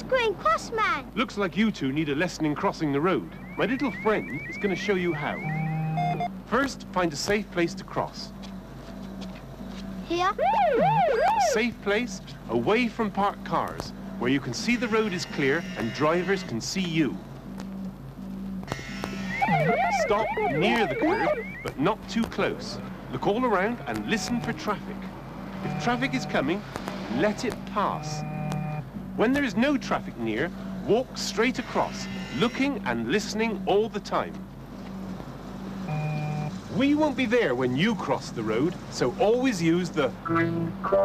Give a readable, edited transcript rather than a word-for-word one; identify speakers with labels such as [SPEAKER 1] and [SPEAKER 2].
[SPEAKER 1] going cross, man.
[SPEAKER 2] Looks like you two need a lesson in crossing the road. My little friend is going to show you how. First, find a safe place to cross.
[SPEAKER 1] Here?
[SPEAKER 2] A safe place away from parked cars, where you can see the road is clear and drivers can see you. Stop near the curb, but not too close. Look all around and listen for traffic. If traffic is coming, let it pass. When there is no traffic near, walk straight across, looking and listening all the time. We won't be there when you cross the road, so always use the green cross